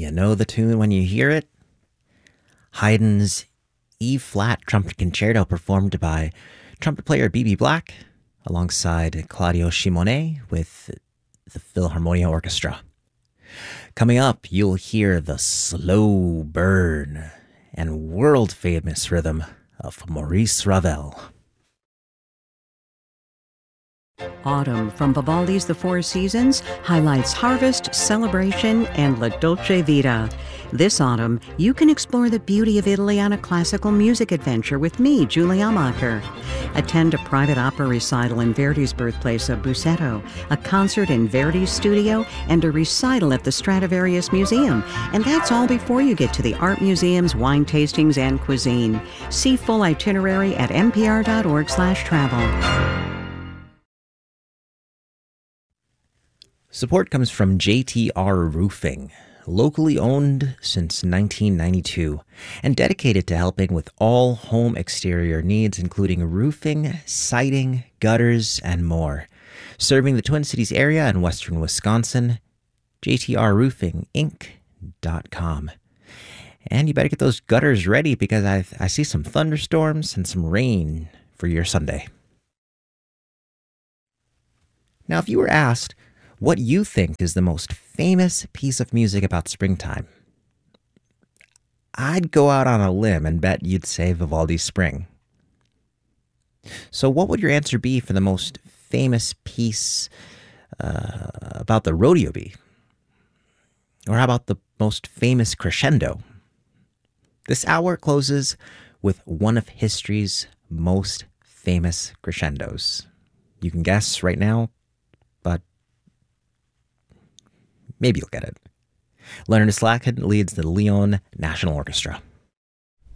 You know the tune when you hear it? Haydn's E-flat Trumpet Concerto performed by trumpet player B.B. Black alongside Claudio Simonet with the Philharmonia Orchestra. Coming up, you'll hear the slow burn and world-famous rhythm of Maurice Ravel. Autumn from Vivaldi's The Four Seasons highlights harvest, celebration, and La Dolce Vita. This autumn, you can explore the beauty of Italy on a classical music adventure with me, Julie Amacher. Attend a private opera recital in Verdi's birthplace of Busseto, a concert in Verdi's studio, and a recital at the Stradivarius Museum. And that's all before you get to the art museums, wine tastings, and cuisine. See full itinerary at npr.org/travel. Support comes from JTR Roofing, locally owned since 1992, and dedicated to helping with all home exterior needs, including roofing, siding, gutters, and more. Serving the Twin Cities area and western Wisconsin, jtrroofinginc.com. And you better get those gutters ready because I see some thunderstorms and some rain for your Sunday. Now, if you were asked what you think is the most famous piece of music about springtime, I'd go out on a limb and bet you'd say Vivaldi's Spring. So what would your answer be for the most famous piece about the rodeo be? Or how about the most famous crescendo? This hour closes with one of history's most famous crescendos. You can guess right now, but maybe you'll get it. Leonard Slacken leads the Lyon National Orchestra.